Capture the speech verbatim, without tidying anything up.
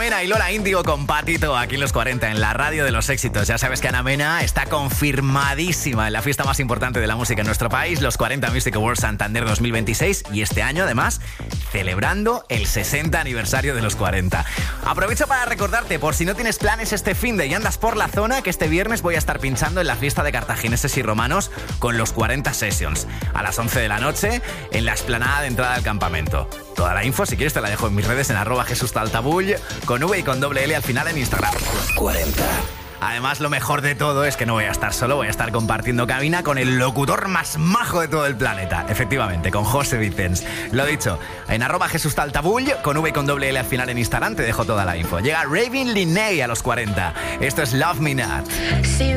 Mena y Lola Índigo con Patito aquí en los cuarenta, en la radio de los éxitos. Ya sabes que Ana Mena está confirmadísima en la fiesta más importante de la música en nuestro país, los cuarenta Music Awards Santander dos mil veintiséis, y este año además celebrando el sesenta aniversario de los cuarenta. Aprovecho para recordarte, por si no tienes planes este finde y andas por la zona, que este viernes voy a estar pinchando en la fiesta de cartagineses y romanos con los cuarenta Sessions a las once de la noche en la explanada de entrada del campamento. Toda la info, si quieres, te la dejo en mis redes en arroba Jesús Taltabull, con V y con doble L al final en Instagram. cuarenta. Además, lo mejor de todo es que no voy a estar solo, voy a estar compartiendo cabina con el locutor más majo de todo el planeta. Efectivamente, con José Vicens. Lo dicho, en arroba Jesús Taltabull, con V y con doble L al final en Instagram, te dejo toda la info. Llega Ravin Linney a los cuarenta. Esto es Love Me Not.